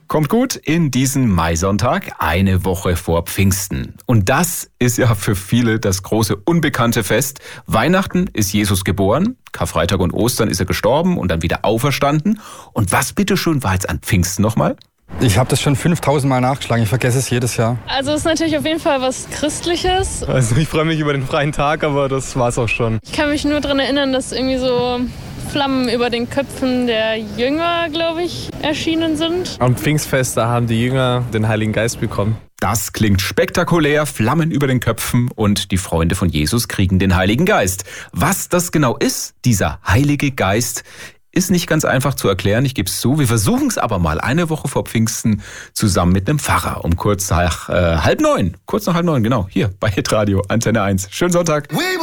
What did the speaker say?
Kommt gut in diesen Maisonntag, eine Woche vor Pfingsten. Und das ist ja für viele das große unbekannte Fest. Weihnachten ist Jesus geboren, Karfreitag und Ostern ist er gestorben und dann wieder auferstanden. Und was bitteschön war jetzt an Pfingsten nochmal? Ich habe das schon 5000 Mal nachgeschlagen, ich vergesse es jedes Jahr. Also es ist natürlich auf jeden Fall was Christliches. Also ich freue mich über den freien Tag, aber das war's auch schon. Ich kann mich nur daran erinnern, dass irgendwie so Flammen über den Köpfen der Jünger, glaube ich, erschienen sind. Am Pfingstfest, da haben die Jünger den Heiligen Geist bekommen. Das klingt spektakulär, Flammen über den Köpfen und die Freunde von Jesus kriegen den Heiligen Geist. Was das genau ist, dieser Heilige Geist, ist nicht ganz einfach zu erklären, ich gebe es zu. Wir versuchen es aber mal eine Woche vor Pfingsten zusammen mit einem Pfarrer um kurz nach 8:30. Kurz nach 8:30, genau, hier bei Hitradio Antenne 1. Schönen Sonntag.